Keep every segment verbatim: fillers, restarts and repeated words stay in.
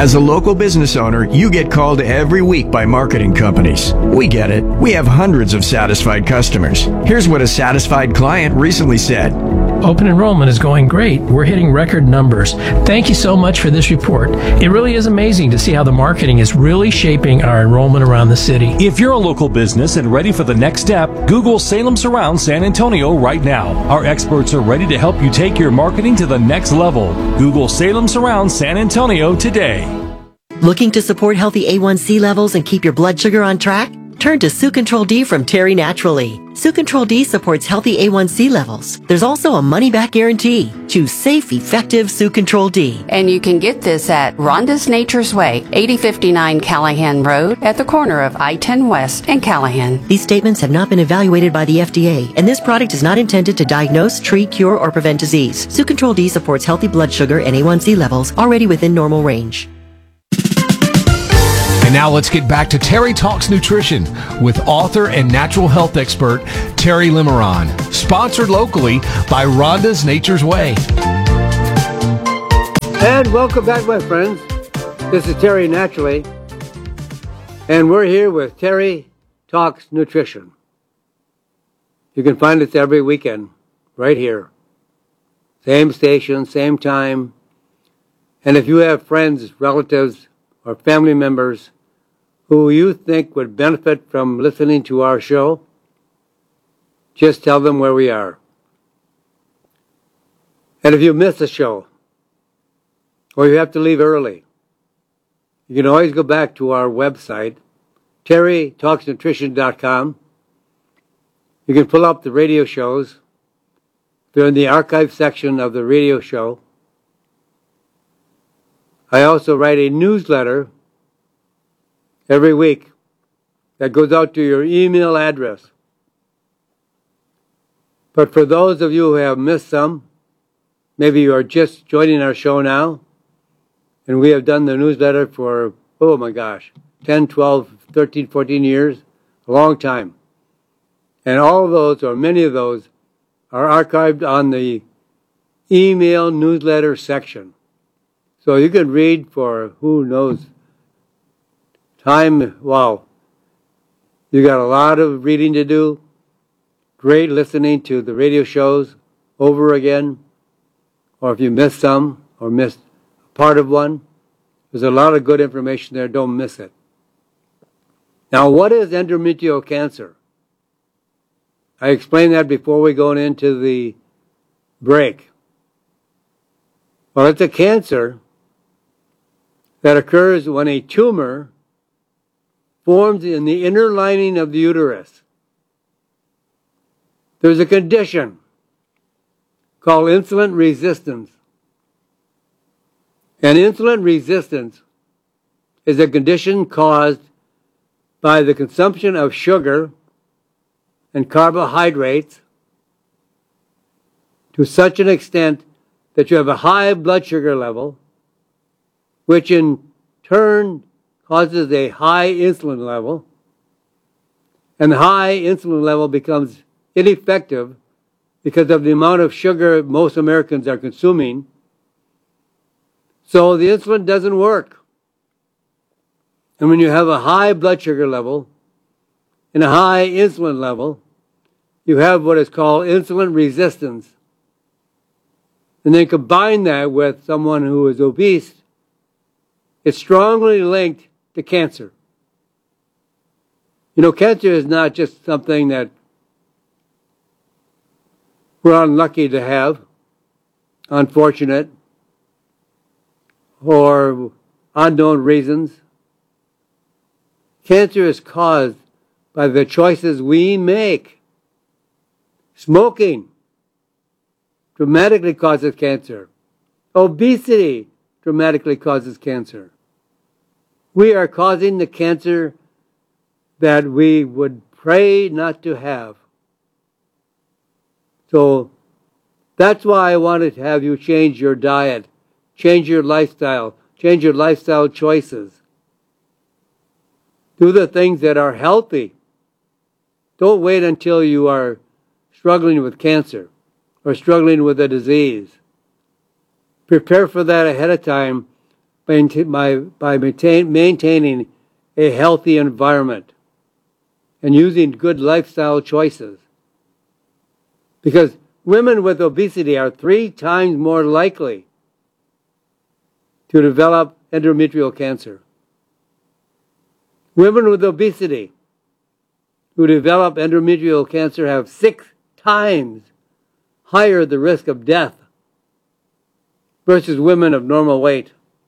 As a local business owner, you get called every week by marketing companies. We get it. We have hundreds of satisfied customers. Here's what a satisfied client recently said. Open enrollment is going great. We're hitting record numbers. Thank you so much for this report. It really is amazing to see how the marketing is really shaping our enrollment around the city. If you're a local business and ready for the next step, Google Salem Surround San Antonio right now. Our experts are ready to help you take your marketing to the next level. Google Salem Surround San Antonio today. Looking to support healthy A one C levels and keep your blood sugar on track? Turn to Sucontrol D from Terry Naturally. Sucontrol D supports healthy A one C levels. There's also a money-back guarantee. Choose safe, effective Sucontrol D. And you can get this at Rhonda's Nature's Way, eighty fifty-nine Callahan Road, at the corner of I ten West and Callahan. These statements have not been evaluated by the F D A, and this product is not intended to diagnose, treat, cure, or prevent disease. Sucontrol D supports healthy blood sugar and A one C levels already within normal range. And now let's get back to Terry Talks Nutrition with author and natural health expert Terry Limeron, sponsored locally by Rhonda's Nature's Way. And welcome back, my friends. This is Terry Naturally, and we're here with Terry Talks Nutrition. You can find us every weekend right here. Same station, same time. And if you have friends, relatives, or family members who you think would benefit from listening to our show, just tell them where we are. And if you miss a show, or you have to leave early, you can always go back to our website, terry talks nutrition dot com. You can pull up the radio shows. They're in the archive section of the radio show. I also write a newsletter every week that goes out to your email address. But for those of you who have missed some, maybe you are just joining our show now, and we have done the newsletter for, oh my gosh, ten, twelve, thirteen, fourteen years, a long time. And all of those, or many of those, are archived on the email newsletter section. So you can read for who knows time. Wow. You got a lot of reading to do. Great listening to the radio shows over again. Or if you missed some or missed part of one, there's a lot of good information there. Don't miss it. Now, what is endometrial cancer? I explained that before we go into the break. Well, it's a cancer that occurs when a tumor forms in the inner lining of the uterus. There's a condition called insulin resistance. And insulin resistance is a condition caused by the consumption of sugar and carbohydrates to such an extent that you have a high blood sugar level, which in turn causes a high insulin level, and the high insulin level becomes ineffective because of the amount of sugar most Americans are consuming. So the insulin doesn't work. And when you have a high blood sugar level and a high insulin level, you have what is called insulin resistance. And then combine that with someone who is obese, it's strongly linked to cancer. You know, cancer is not just something that we're unlucky to have, unfortunate, or unknown reasons. Cancer is caused by the choices we make. Smoking dramatically causes cancer. Obesity dramatically causes cancer. We are causing the cancer that we would pray not to have. So that's why I wanted to have you change your diet, change your lifestyle, change your lifestyle choices. Do the things that are healthy. Don't wait until you are struggling with cancer or struggling with a disease. Prepare for that ahead of time by, by, by maintain, maintaining a healthy environment and using good lifestyle choices. Because women with obesity are three times more likely to develop endometrial cancer. Women with obesity who develop endometrial cancer have six times higher the risk of death versus women of normal weight.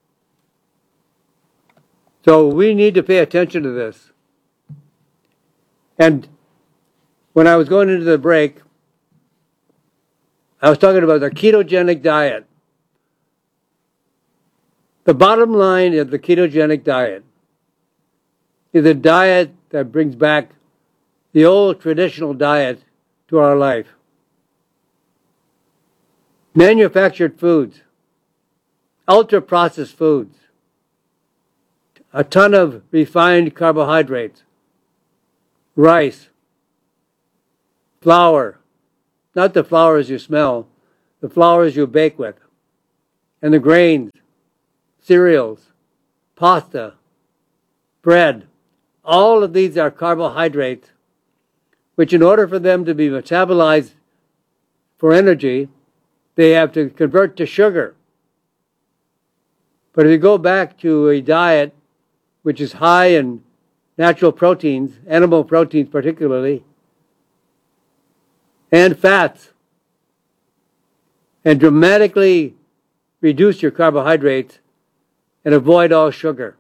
So we need to pay attention to this. And when I was going into the break, I was talking about the ketogenic diet. The bottom line of the ketogenic diet is a diet that brings back the old traditional diet to our life. Manufactured foods, ultra-processed foods, a ton of refined carbohydrates, rice, flour, not the flours you smell, the flours you bake with, and the grains, cereals, pasta, bread. All of these are carbohydrates, which in order for them to be metabolized for energy, they have to convert to sugar. But if you go back to a diet which is high in natural proteins, animal proteins particularly, and fats, and dramatically reduce your carbohydrates and avoid all sugar.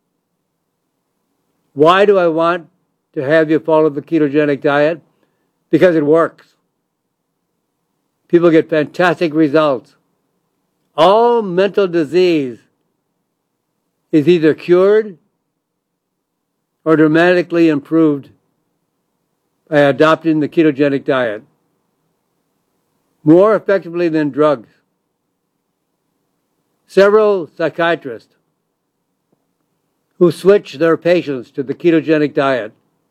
Why do I want to have you follow the ketogenic diet? Because it works. People get fantastic results. All mental disease is either cured or dramatically improved by adopting the ketogenic diet. More effectively than drugs. Several psychiatrists who switched their patients to the ketogenic diet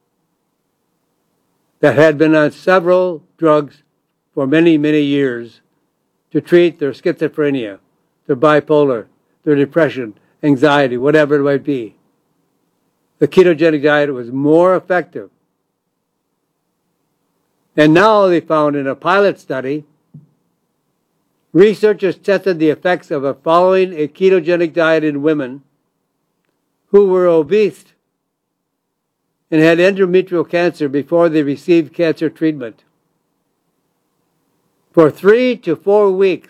that had been on several drugs for many, many years to treat their schizophrenia, their bipolar, their depression, anxiety, whatever it might be. The ketogenic diet was more effective. And now they found in a pilot study, researchers tested the effects of following a ketogenic diet in women who were obese and had endometrial cancer before they received cancer treatment. For three to four weeks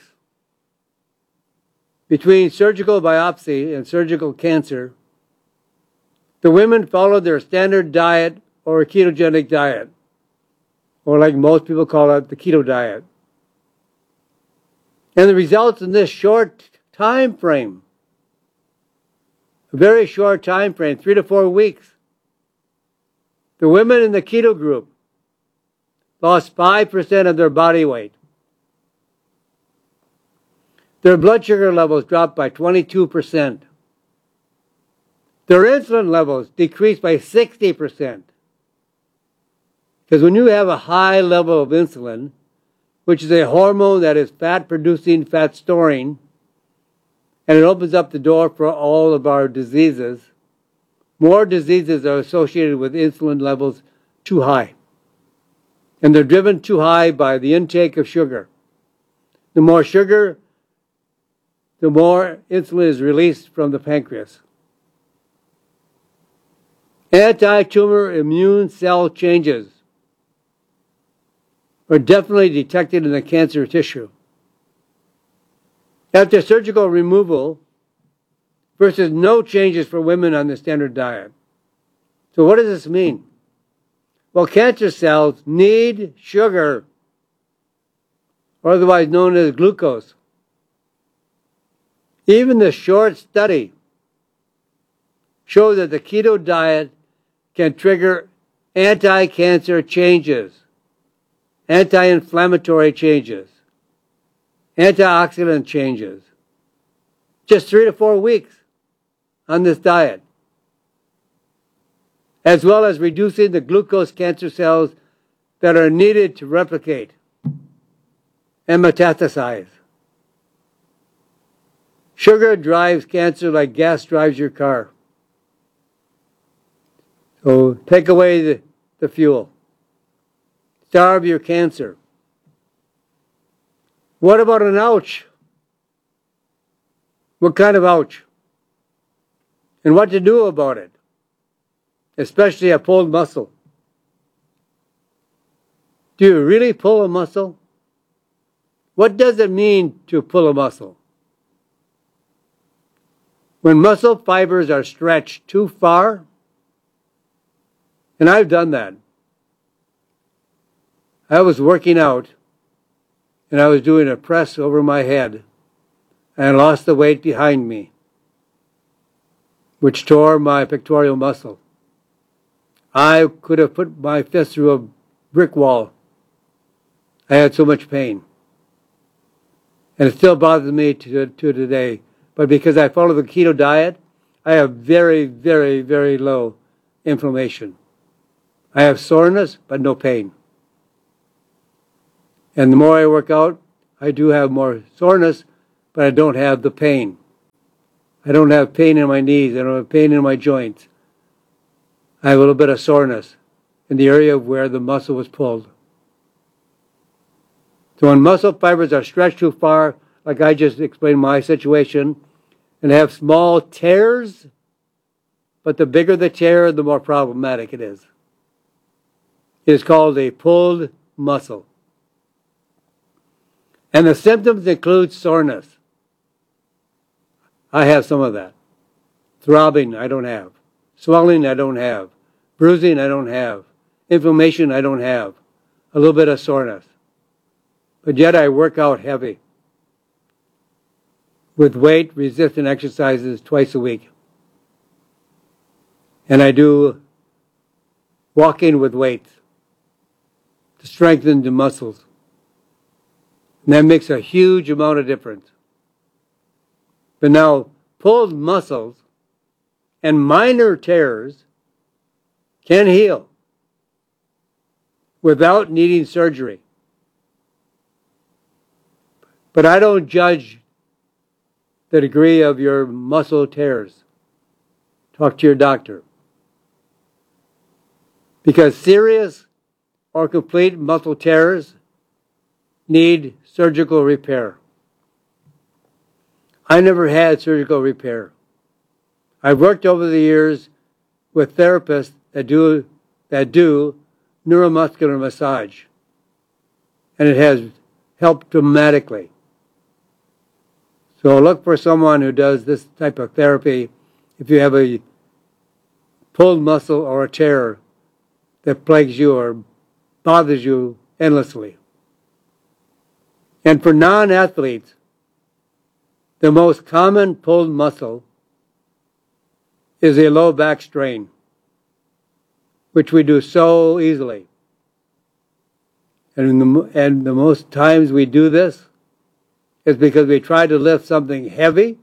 between surgical biopsy and surgical cancer, the women followed their standard diet or a ketogenic diet, or like most people call it, the keto diet. And the results in this short time frame, a very short time frame, three to four weeks, the women in the keto group lost five percent of their body weight. Their blood sugar levels dropped by twenty-two percent. Their insulin levels decreased by sixty percent. Because when you have a high level of insulin, which is a hormone that is fat-producing, fat-storing, and it opens up the door for all of our diseases, more diseases are associated with insulin levels too high. And they're driven too high by the intake of sugar. The more sugar, the more insulin is released from the pancreas. Anti-tumor immune cell changes are definitely detected in the cancer tissue. After surgical removal versus no changes for women on the standard diet. So what does this mean? Well, cancer cells need sugar, or otherwise known as glucose. Even the short study showed that the keto diet can trigger anti-cancer changes, anti-inflammatory changes, antioxidant changes, just three to four weeks on this diet, as well as reducing the glucose cancer cells that are needed to replicate and metastasize. Sugar drives cancer like gas drives your car. So take away the, the fuel. Starve your cancer. What about an ouch? What kind of ouch? And what to do about it? Especially a pulled muscle. Do you really pull a muscle? What does it mean to pull a muscle? When muscle fibers are stretched too far, and I've done that. I was working out, and I was doing a press over my head, and I lost the weight behind me, which tore my pectoral muscle. I could have put my fist through a brick wall. I had so much pain. And it still bothers me to, to today. But because I follow the keto diet, I have very, very, very low inflammation. I have soreness, but no pain. And the more I work out, I do have more soreness, but I don't have the pain. I don't have pain in my knees. I don't have pain in my joints. I have a little bit of soreness in the area where the muscle was pulled. So when muscle fibers are stretched too far, like I just explained my situation, and have small tears, but the bigger the tear, the more problematic it is. It is called a pulled muscle. And the symptoms include soreness. I have some of that. Throbbing, I don't have. Swelling, I don't have. Bruising, I don't have. Inflammation, I don't have. A little bit of soreness. But yet I work out heavy with weight resistant exercises twice a week. And I do walking with weights to strengthen the muscles. And that makes a huge amount of difference. But now, pulled muscles and minor tears can heal without needing surgery. But I don't judge the degree of your muscle tears. Talk to your doctor. Because serious or complete muscle tears need surgical repair. I never had surgical repair. I've worked over the years with therapists that do, that do neuromuscular massage. And it has helped dramatically. So look for someone who does this type of therapy if you have a pulled muscle or a tear that plagues you or bothers you endlessly. And for non-athletes, the most common pulled muscle is a low back strain, which we do so easily. And the, and the most times we do this is because we try to lift something heavy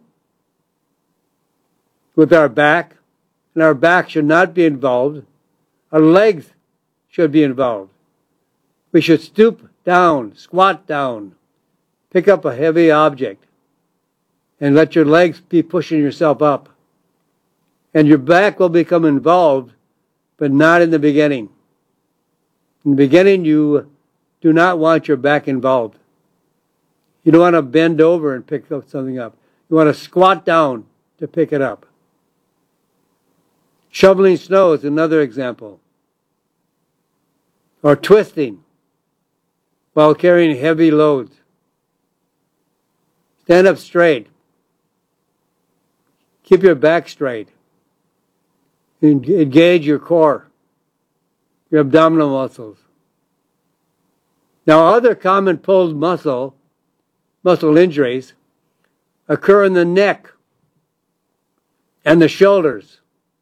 with our back, and our back should not be involved. Our legs should be involved. We should stoop down, squat down, pick up a heavy object, and let your legs be pushing yourself up. And your back will become involved, but not in the beginning. In the beginning, you do not want your back involved. You don't want to bend over and pick something up. You want to squat down to pick it up. Shoveling snow is another example. Or twisting while carrying heavy loads. Stand up straight. Keep your back straight. Engage your core, your abdominal muscles. Now, other common pulled muscle muscle injuries occur in the neck and the shoulders.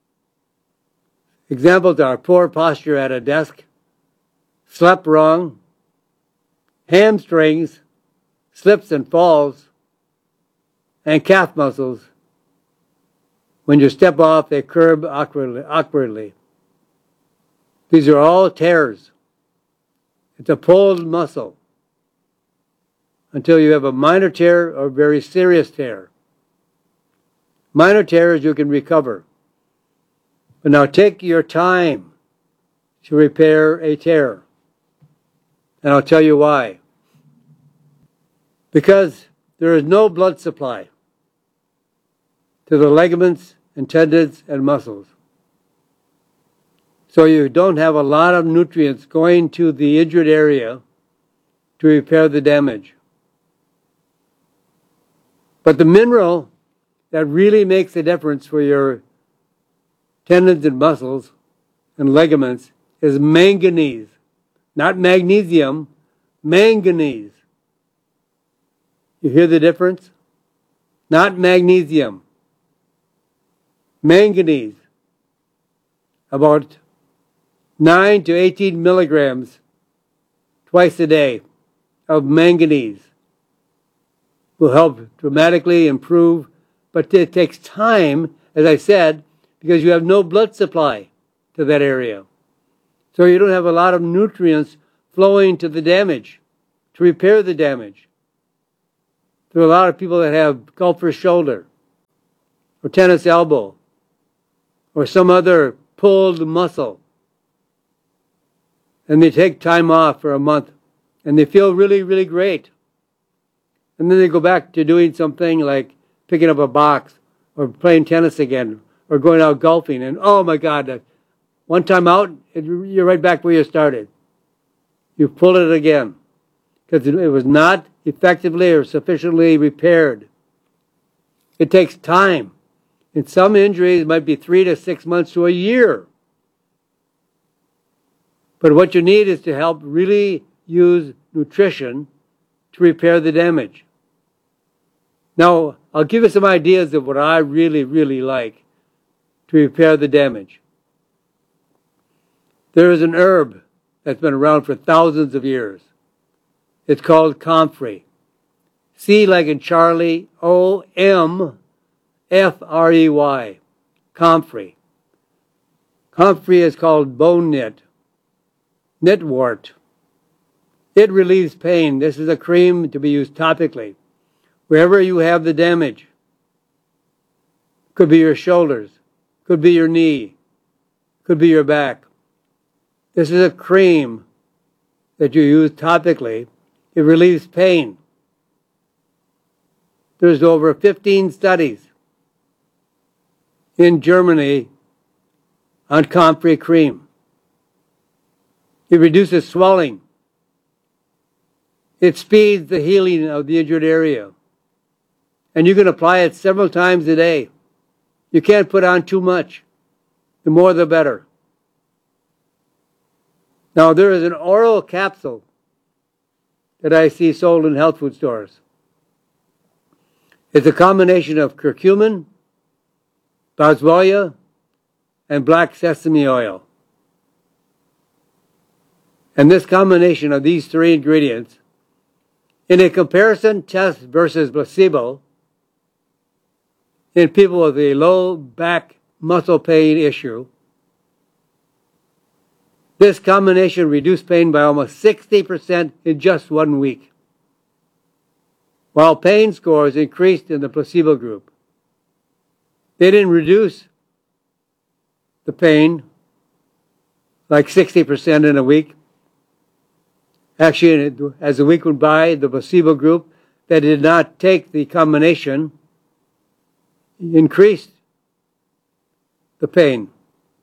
Examples are poor posture at a desk, slept wrong, hamstrings, slips and falls, and calf muscles. When you step off, they curb awkwardly. awkwardly. These are all tears. It's a pulled muscle until you have a minor tear or very serious tear. Minor tears you can recover. But now take your time to repair a tear. And I'll tell you why. Because there is no blood supply to the ligaments and tendons and muscles. So you don't have a lot of nutrients going to the injured area to repair the damage. But the mineral that really makes a difference for your tendons and muscles and ligaments is manganese. Not magnesium, manganese. You hear the difference? Not magnesium. Manganese. About nine to eighteen milligrams twice a day of manganese will help dramatically improve, but it takes time, as I said, because you have no blood supply to that area. So you don't have a lot of nutrients flowing to the damage, to repair the damage. There are a lot of people that have golfer's shoulder, or tennis elbow, or some other pulled muscle. And they take time off for a month, and they feel really, really great. And then they go back to doing something like picking up a box, or playing tennis again, or going out golfing, and oh my God, one time out, you're right back where you started. You've pulled it again, because it was not effectively or sufficiently repaired. It takes time. In some injuries, it might be three to six months to a year. But what you need is to help really use nutrition to repair the damage. Now, I'll give you some ideas of what I really, really like to repair the damage. There is an herb that's been around for thousands of years. It's called comfrey. C like in Charlie, O M F R E Y. Comfrey. Comfrey is called bone knit. Knitwort. It relieves pain. This is a cream to be used topically. Wherever you have the damage. Could be your shoulders. Could be your knee. Could be your back. This is a cream that you use topically. It relieves pain. There's over fifteen studies in Germany on comfrey cream. It reduces swelling. It speeds the healing of the injured area. And you can apply it several times a day. You can't put on too much. The more the better. Now there is an oral capsule that I see sold in health food stores. It's a combination of curcumin, boswellia, and black sesame oil. And this combination of these three ingredients, in a comparison test versus placebo, in people with a low back muscle pain issue, this combination reduced pain by almost sixty percent in just one week, while pain scores increased in the placebo group. They didn't reduce the pain like sixty percent in a week. Actually, as the week went by, the placebo group that did not take the combination increased the pain.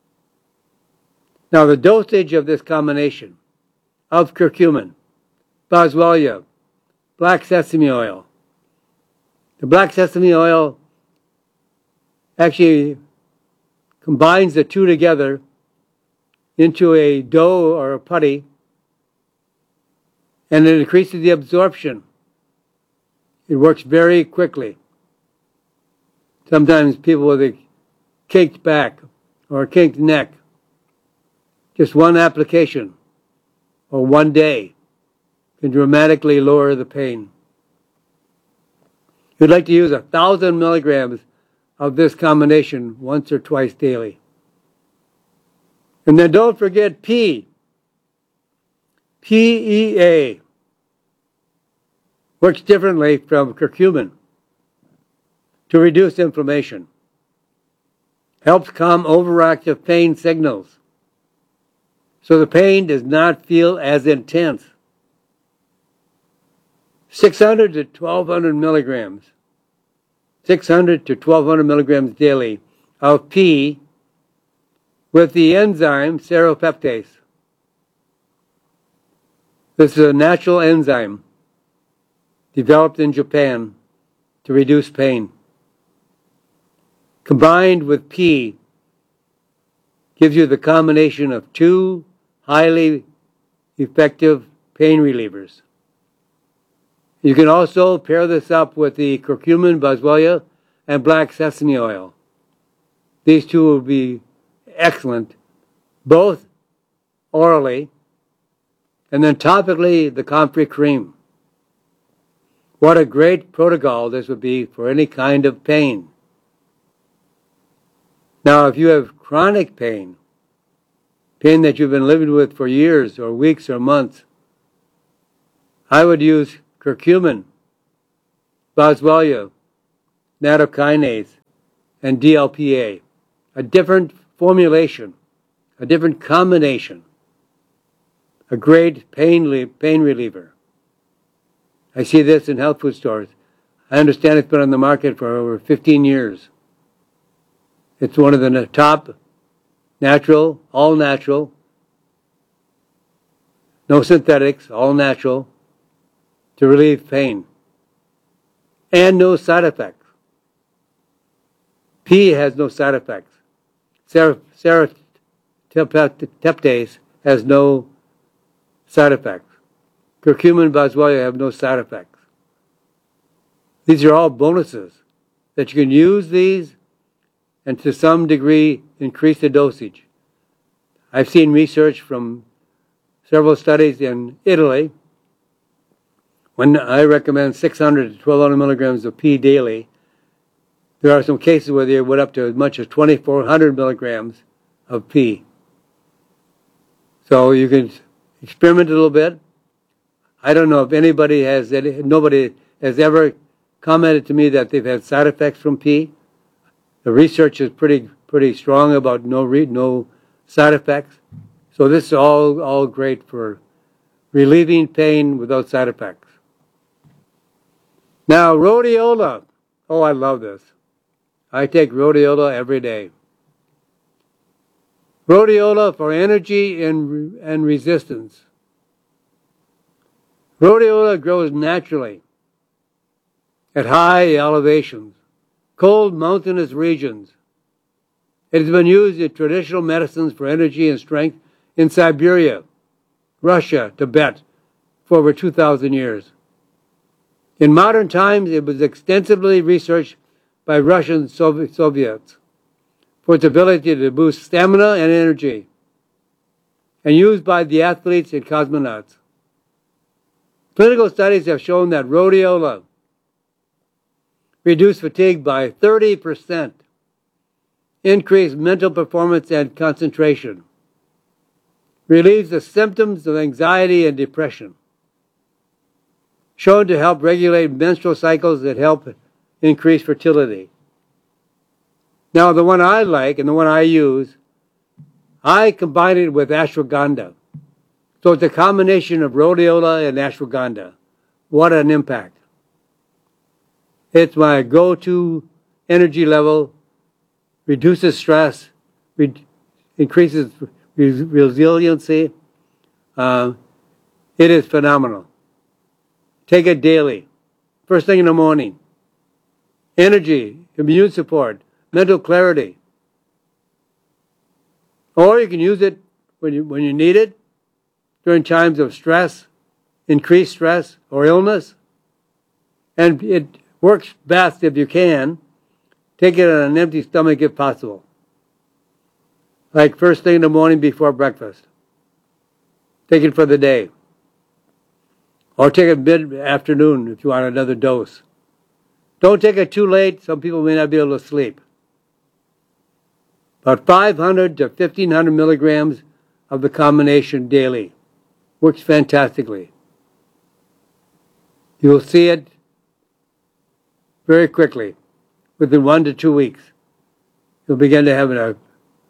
Now, the dosage of this combination of curcumin, boswellia, black sesame oil. The black sesame oil actually combines the two together into a dough or a putty, and it increases the absorption. It works very quickly. Sometimes people with a caked back or a caked neck, just one application or one day can dramatically lower the pain. You'd like to use a thousand milligrams of this combination once or twice daily. And then don't forget P. P E A works differently from curcumin to reduce inflammation. helps calm overactive pain signals, so the pain does not feel as intense. six hundred to twelve hundred milligrams, six hundred to twelve hundred milligrams daily of pea with the enzyme serrapeptase. This is a natural enzyme developed in Japan to reduce pain. Combined with pea gives you the combination of two highly effective pain relievers. You can also pair this up with the curcumin, boswellia, and black sesame oil. These two will be excellent, both orally, and then topically the comfrey cream. What a great protocol this would be for any kind of pain. Now, if you have chronic pain, pain that you've been living with for years or weeks or months, I would use curcumin, boswellia, nattokinase, and D L P A. A different formulation, a different combination, a great pain, pain reliever. I see this in health food stores. I understand it's been on the market for over fifteen years. It's one of the top natural, all natural, no synthetics, all natural, to relieve pain. And no side effects. Pea has no side effects. Serrapeptase has no side effects. Curcumin, boswellia have no side effects. These are all bonuses that you can use these and to some degree increase the dosage. I've seen research from several studies in Italy. When I recommend six hundred to twelve hundred milligrams of pea daily, there are some cases where they went up to as much as twenty-four hundred milligrams of pea. So you can experiment a little bit. I don't know if anybody has, nobody has ever commented to me that they've had side effects from pea. The research is pretty pretty strong about no re, no side effects. So this is all all great for relieving pain without side effects. Now, rhodiola. Oh, I love this. I take rhodiola every day. Rhodiola for energy and, and resistance. Rhodiola grows naturally at high elevations, cold mountainous regions. It has been used in traditional medicines for energy and strength in Siberia, Russia, Tibet for over two thousand years. In modern times, it was extensively researched by Russian Soviets for its ability to boost stamina and energy, and used by the athletes and cosmonauts. Clinical studies have shown that rhodiola reduced fatigue by thirty percent, increased mental performance and concentration, relieves the symptoms of anxiety and depression, shown to help regulate menstrual cycles that help increase fertility. Now, the one I like and the one I use, I combine it with ashwagandha. So it's a combination of rhodiola and ashwagandha. What an impact. It's my go-to energy level, reduces stress, re- increases res- resiliency. Uh, it is phenomenal. Take it daily, first thing in the morning. Energy, immune support, mental clarity. Or you can use it when you, when you need it, during times of stress, increased stress, or illness. And it works best if you can. Take it on an empty stomach if possible. Like first thing in the morning before breakfast. Take it for the day. Or take it mid-afternoon if you want another dose. Don't take it too late. Some people may not be able to sleep. About five hundred to fifteen hundred milligrams of the combination daily. Works fantastically. You will see it very quickly, within one to two weeks. you'll begin to have a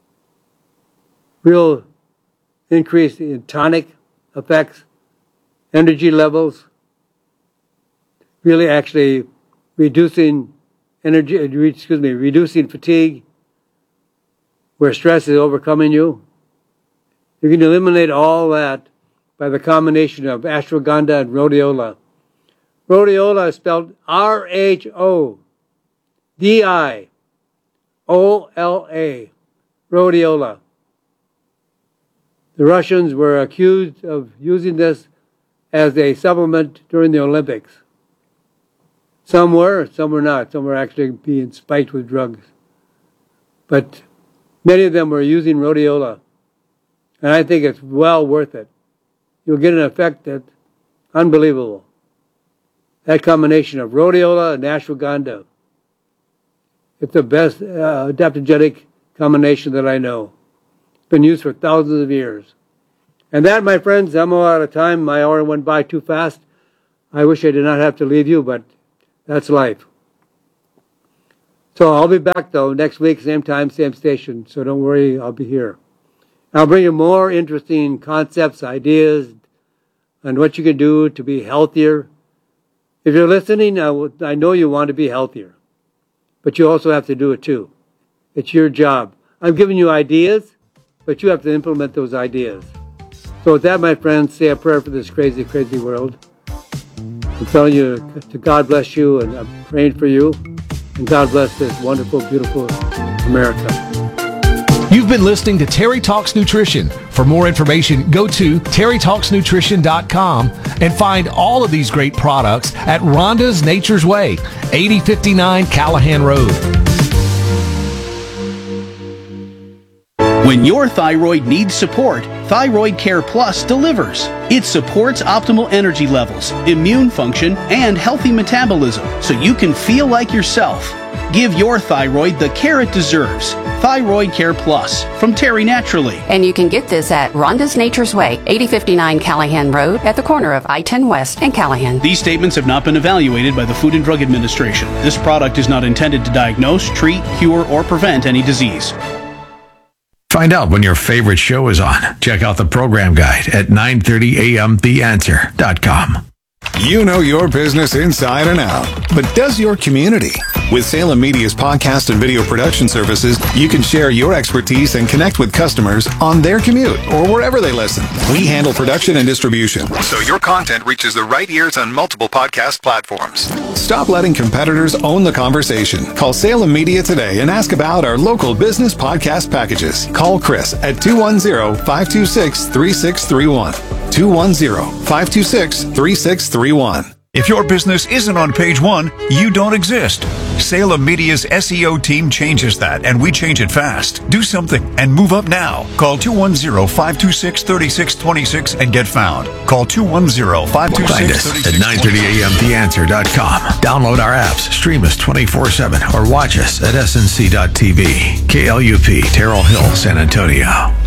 real increase in tonic effects, energy levels, really actually reducing energy, excuse me, reducing fatigue, where stress is overcoming you. You can eliminate all that by the combination of ashwagandha and rhodiola. Rhodiola is spelled R H O D I O L A, rhodiola. The Russians were accused of using this as a supplement during the Olympics. Some were, some were not. Some were actually being spiked with drugs. But many of them were using rhodiola. And I think it's well worth it. You'll get an effect that's unbelievable. That combination of rhodiola and ashwagandha. It's the best uh, adaptogenic combination that I know. It's been used for thousands of years. And that, my friends, I'm all out of time. My hour went by too fast. I wish I did not have to leave you, but that's life. So I'll be back, though, next week, same time, same station. So don't worry, I'll be here. I'll bring you more interesting concepts, ideas, and what you can do to be healthier. If you're listening, I, w- I know you want to be healthier. But you also have to do it, too. It's your job. I'm giving you ideas, but you have to implement those ideas. So with that, my friends, say a prayer for this crazy, crazy world. I'm telling you to God bless you, and I'm praying for you. And God bless this wonderful, beautiful America. You've been listening to Terry Talks Nutrition. For more information, go to terry talks nutrition dot com and find all of these great products at Rhonda's Nature's Way, eighty fifty-nine Callahan Road. When your thyroid needs support, Thyroid Care Plus delivers. It supports optimal energy levels, immune function, and healthy metabolism so you can feel like yourself. Give your thyroid the care it deserves. Thyroid Care Plus from Terry Naturally. And you can get this at Rhonda's Nature's Way, eighty fifty-nine Callahan Road at the corner of I ten West and Callahan. These statements have not been evaluated by the Food and Drug Administration. This product is not intended to diagnose, treat, cure, or prevent any disease. Find out when your favorite show is on. Check out the program guide at nine thirty a m the answer dot com. You know your business inside and out, but does your community? With Salem Media's podcast and video production services, you can share your expertise and connect with customers on their commute or wherever they listen. We handle production and distribution, so your content reaches the right ears on multiple podcast platforms. Stop letting competitors own the conversation. Call Salem Media today and ask about our local business podcast packages. Call Chris at two one zero, five two six, three six three one. two one zero, five two six, three six three one. If your business isn't on page one, you don't exist. Salem Media's S E O team changes that, and we change it fast. Do something and move up now. Call two one zero, five two six, three six two six and get found. Call two one zero, five two six, three six two six. Find us at nine thirty a m the answer dot com. Download our apps, stream us twenty-four seven, or watch us at S N C dot T V. K L U P, Terrell Hill, San Antonio.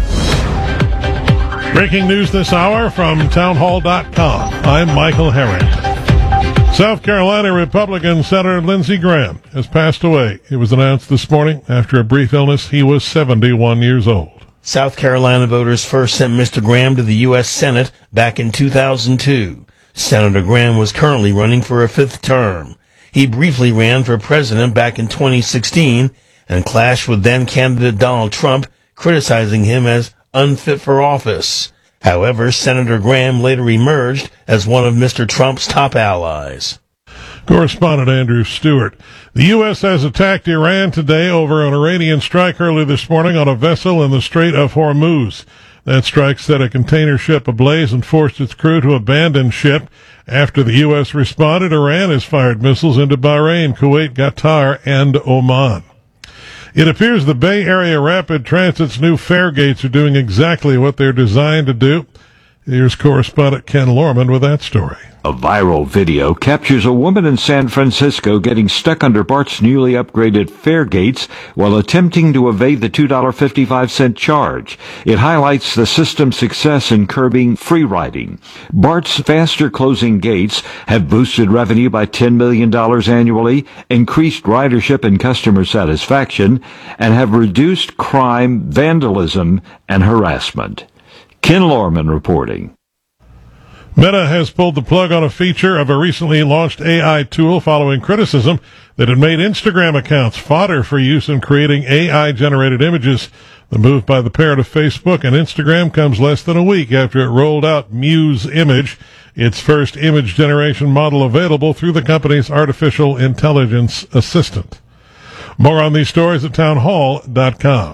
Breaking news this hour from town hall dot com. I'm Michael Herring. South Carolina Republican Senator Lindsey Graham has passed away. It was announced this morning after a brief illness. He was seventy-one years old. South Carolina voters first sent Mister Graham to the U S Senate back in two thousand two. Senator Graham was currently running for a fifth term. He briefly ran for president back in twenty sixteen and clashed with then-candidate Donald Trump, criticizing him as unfit for office. However, Senator Graham later emerged as one of Mister Trump's top allies. Correspondent Andrew Stewart. The U S has attacked Iran today over an Iranian strike early this morning on a vessel in the Strait of Hormuz. That strike set a container ship ablaze and forced its crew to abandon ship. After the U S responded, Iran has fired missiles into Bahrain, Kuwait, Qatar, and Oman. It appears the Bay Area Rapid Transit's new fare gates are doing exactly what they're designed to do. Here's correspondent Ken Lorman with that story. A viral video captures a woman in San Francisco getting stuck under BART's newly upgraded fare gates while attempting to evade the two dollars and fifty-five cents charge. It highlights the system's success in curbing free riding. BART's faster closing gates have boosted revenue by ten million dollars annually, increased ridership and customer satisfaction, and have reduced crime, vandalism, and harassment. Ken Lorman reporting. Meta has pulled the plug on a feature of a recently launched A I tool following criticism that it made Instagram accounts fodder for use in creating A I-generated images. The move by the parent of Facebook and Instagram comes less than a week after it rolled out Muse Image, its first image generation model available through the company's artificial intelligence assistant. More on these stories at townhall dot com.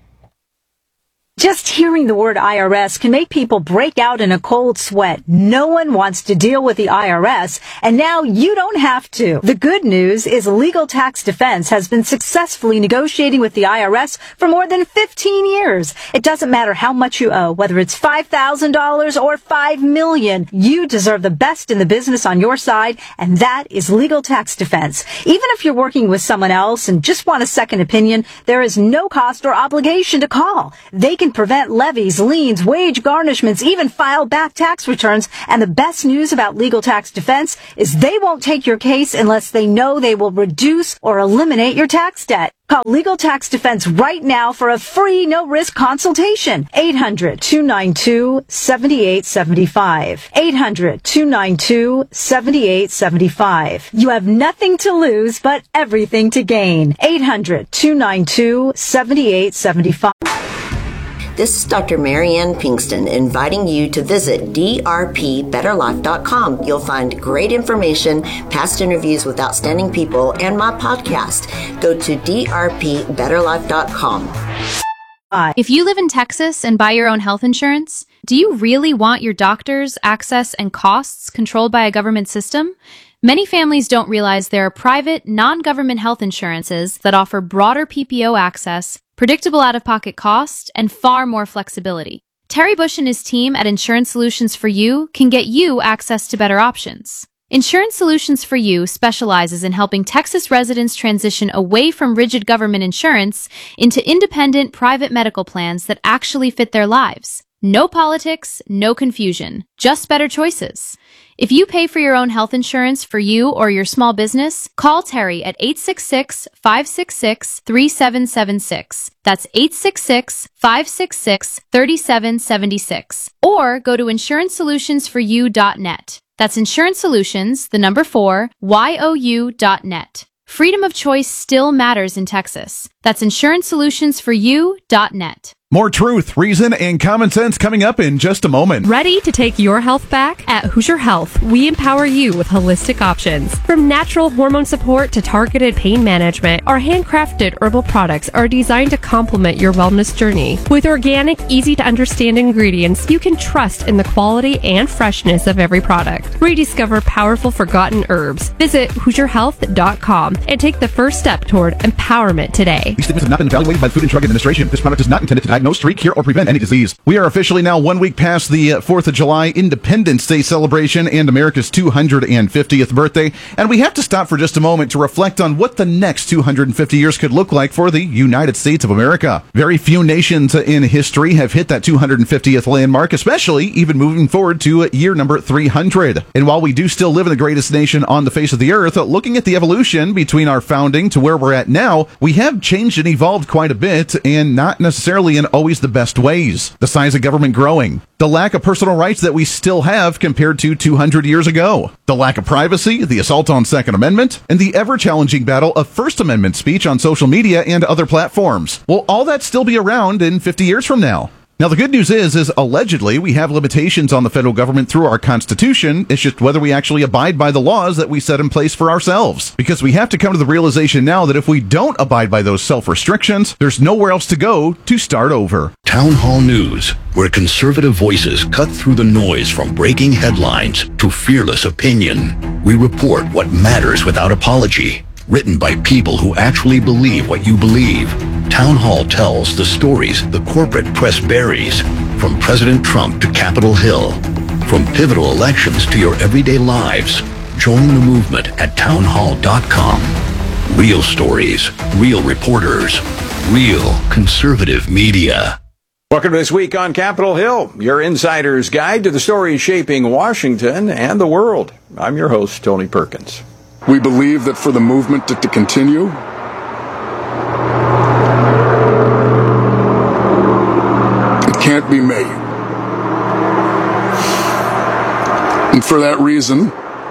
Just hearing the word I R S can make people break out in a cold sweat. No one wants to deal with the I R S, and now you don't have to. The good news is Legal Tax Defense has been successfully negotiating with the I R S for more than fifteen years. It doesn't matter how much you owe, whether it's five thousand dollars or five million dollars. You deserve the best in the business on your side, and that is Legal Tax Defense. Even if you're working with someone else and just want a second opinion, there is no cost or obligation to call. They can prevent levies, liens, wage garnishments, even file back tax returns. And the best news about Legal Tax Defense is they won't take your case unless they know they will reduce or eliminate your tax debt. Call Legal Tax Defense right now for a free, no-risk consultation. eight hundred, two nine two, seven eight seven five. eight hundred, two nine two, seven eight seven five. You have nothing to lose, but everything to gain. eight hundred, two nine two, seven eight seven five. This is Doctor Marianne Pinkston inviting you to visit D R P better life dot com. You'll find great information, past interviews with outstanding people, and my podcast. Go to D R P better life dot com. If you live in Texas and buy your own health insurance, do you really want your doctors, access, and costs controlled by a government system? Many families don't realize there are private, non-government health insurances that offer broader P P O access, predictable out-of-pocket cost, and far more flexibility. Terry Bush and his team at Insurance Solutions for You can get you access to better options. Insurance Solutions for You specializes in helping Texas residents transition away from rigid government insurance into independent private medical plans that actually fit their lives. No politics, no confusion, just better choices. If you pay for your own health insurance for you or your small business, call Terry at eight six six, five six six, three seven seven six. That's eight six six, five six six, three seven seven six. Or go to insurance solutions for you dot net. That's Insurance Solutions, the number four, Y O U dot net. Freedom of choice still matters in Texas. That's insurance solutions for you dot net. More truth, reason, and common sense coming up in just a moment. Ready to take your health back? At Hoosier Health, we empower you with holistic options. From natural hormone support to targeted pain management, our handcrafted herbal products are designed to complement your wellness journey. With organic, easy-to-understand ingredients, you can trust in the quality and freshness of every product. Rediscover powerful forgotten herbs. Visit Hoosier Health dot com and take the first step toward empowerment today. These statements have not been evaluated by the Food and Drug Administration. This product is not intended to diagnose, treat, cure, or prevent any disease. We are officially now one week past the uh, fourth of July Independence Day celebration and America's two hundred fiftieth birthday, and we have to stop for just a moment to reflect on what the next two hundred fifty years could look like for the United States of America. Very few nations in history have hit that two hundred fiftieth landmark, especially even moving forward to year number three hundred. And while we do still live in the greatest nation on the face of the earth, looking at the evolution between our founding to where we're at now, we have changed and evolved quite a bit, and not necessarily in always the best ways. The size of government growing, the lack of personal rights that we still have compared to two hundred years ago, the lack of privacy, the assault on Second Amendment, and the ever-challenging battle of First Amendment speech on social media and other platforms. Will all that still be around in fifty years from now? Now, the good news is, is allegedly we have limitations on the federal government through our Constitution. It's just whether we actually abide by the laws that we set in place for ourselves. Because we have to come to the realization now that if we don't abide by those self-restrictions, there's nowhere else to go to start over. Town Hall News, where conservative voices cut through the noise from breaking headlines to fearless opinion. We report what matters without apology. Written by people who actually believe what you believe. Town Hall tells the stories the corporate press buries. From President Trump to Capitol Hill, from pivotal elections to your everyday lives, join the movement at townhall dot com. Real stories, real reporters, real conservative media. Welcome to This Week on Capitol Hill, your insider's guide to the stories shaping Washington and the world. I'm your host, Tony Perkins. We believe that for the movement to, to continue, it can't be me. And for that reason,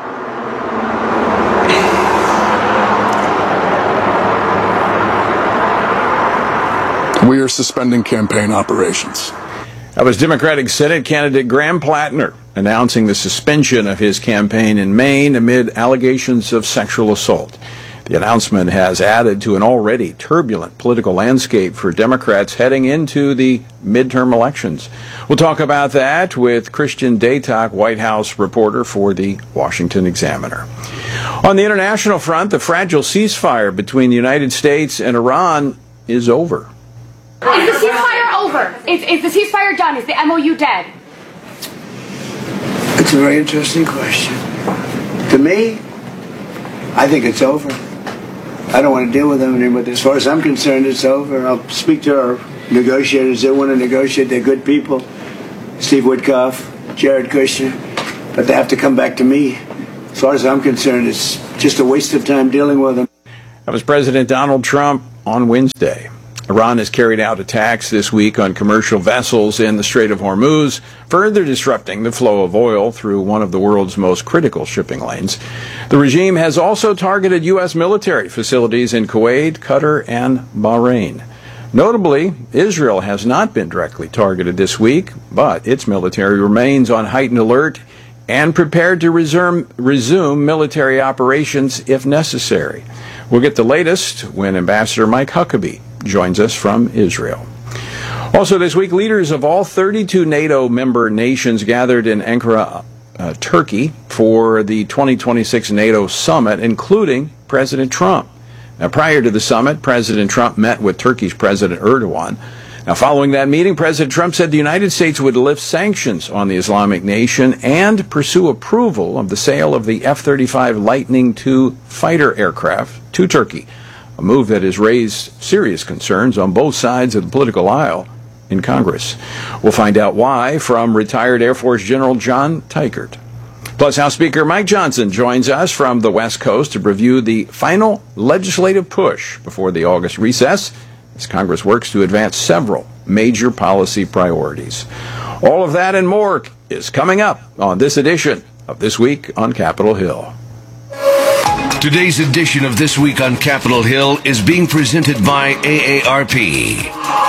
we are suspending campaign operations. That was Democratic Senate candidate Graham Plattner announcing the suspension of his campaign in Maine amid allegations of sexual assault. The announcement has added to an already turbulent political landscape for Democrats heading into the midterm elections. We'll talk about that with Christian Daytok, White House reporter for the Washington Examiner. On the international front, the fragile ceasefire between the United States and Iran is over. Is the ceasefire over? Is, is the ceasefire done? Is the M O U dead? It's a very interesting question. To me, I think it's over. I don't want to deal with them anymore. As far as I'm concerned, it's over. I'll speak to our negotiators. They want to negotiate. They're good people. Steve Witkoff, Jared Kushner. But they have to come back to me. As far as I'm concerned, it's just a waste of time dealing with them. That was President Donald Trump on Wednesday. Iran has carried out attacks this week on commercial vessels in the Strait of Hormuz, further disrupting the flow of oil through one of the world's most critical shipping lanes. The regime has also targeted U S military facilities in Kuwait, Qatar, and Bahrain. Notably, Israel has not been directly targeted this week, but its military remains on heightened alert and prepared to resume, resume military operations if necessary. We'll get the latest when Ambassador Mike Huckabee joins us from Israel. Also this week, leaders of all thirty-two NATO member nations gathered in Ankara, uh, Turkey for the twenty twenty-six NATO summit, including President Trump. Now, prior to the summit, President Trump met with Turkey's President Erdogan. Now, following that meeting, President Trump said the United States would lift sanctions on the Islamic nation and pursue approval of the sale of the F thirty-five Lightning two fighter aircraft to Turkey, a move that has raised serious concerns on both sides of the political aisle in Congress. We'll find out why from retired Air Force General John Teichert. Plus, House Speaker Mike Johnson joins us from the West Coast to review the final legislative push before the August recess as Congress works to advance several major policy priorities. All of that and more is coming up on this edition of This Week on Capitol Hill. Today's edition of This Week on Capitol Hill is being presented by A A R P.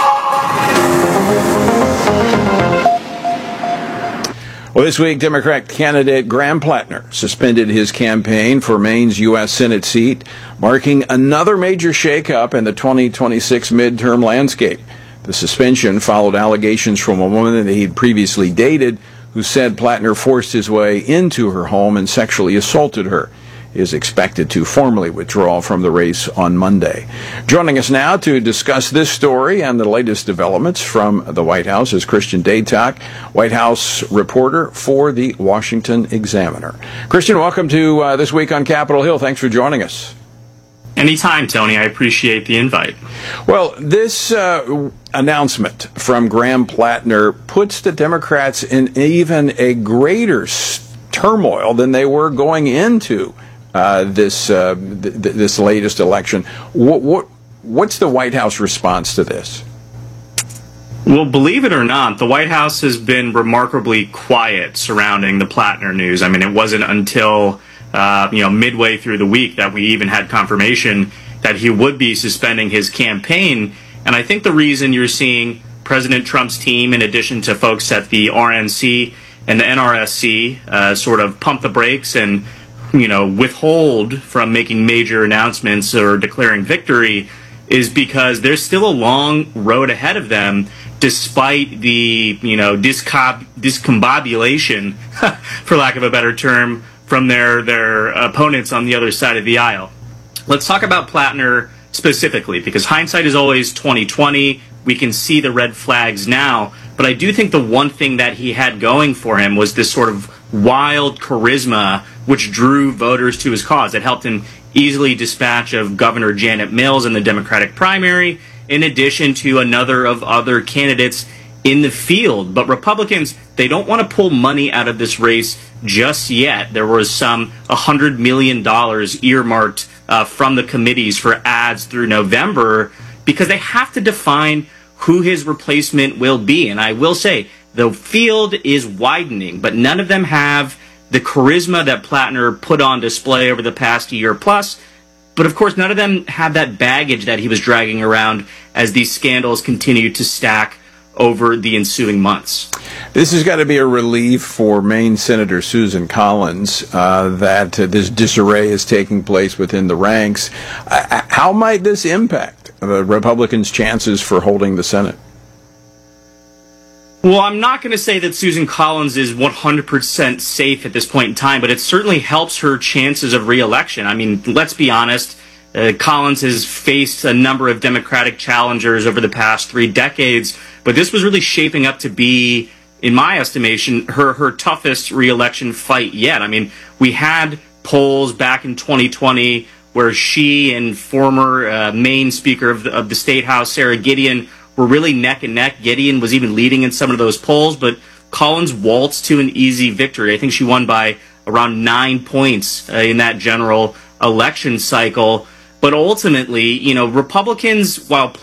Well, this week, Democrat candidate Graham Plattner suspended his campaign for Maine's U S Senate seat, marking another major shakeup in the twenty twenty-six midterm landscape. The suspension followed allegations from a woman that he'd previously dated who said Plattner forced his way into her home and sexually assaulted her. He is expected to formally withdraw from the race on Monday. Joining us now to discuss this story and the latest developments from the White House is Christian Daytok, White House reporter for the Washington Examiner. Christian, welcome to uh, This Week on Capitol Hill. Thanks for joining us. Anytime, Tony. I appreciate the invite. Well, this uh, announcement from Graham Plattner puts the Democrats in even a greater s- turmoil than they were going into uh, this uh, th- th- this latest election. What, what what's the White House response to this? Well, believe it or not, the White House has been remarkably quiet surrounding the Plattner news. I mean, it wasn't until Uh, you know, midway through the week that we even had confirmation that he would be suspending his campaign. And I think the reason you're seeing President Trump's team, in addition to folks at the R N C and the N R S C, uh, sort of pump the brakes and, you know, withhold from making major announcements or declaring victory is because there's still a long road ahead of them, despite the, you know, discob- discombobulation, for lack of a better term, from their, their opponents on the other side of the aisle. Let's talk about Plattner specifically, because hindsight is always twenty twenty. We can see the red flags now. But I do think the one thing that he had going for him was this sort of wild charisma which drew voters to his cause. It helped him easily dispatch of Governor Janet Mills in the Democratic primary, in addition to another of other candidates in the field. But Republicans, they don't want to pull money out of this race just yet. There was some one hundred million dollars earmarked uh, from the committees for ads through November because they have to define who his replacement will be. And I will say, the field is widening, but none of them have the charisma that Plattner put on display over the past year plus. But of course, none of them have that baggage that he was dragging around as these scandals continue to stack over the ensuing months. This has got to be a relief for Maine Senator Susan Collins uh, that uh, this disarray is taking place within the ranks. Uh, how might this impact the Republicans' chances for holding the Senate? Well, I'm not going to say that Susan Collins is one hundred percent safe at this point in time, but it certainly helps her chances of re-election. I mean, let's be honest, uh, Collins has faced a number of Democratic challengers over the past three decades, but this was really shaping up to be, in my estimation, her, her toughest re-election fight yet. I mean, we had polls back in twenty twenty where she and former uh, Maine Speaker of the, of the State House, Sarah Gideon, were really neck and neck. Gideon was even leading in some of those polls, but Collins waltzed to an easy victory. I think she won by around nine points uh, in that general election cycle. But ultimately, you know, Republicans, while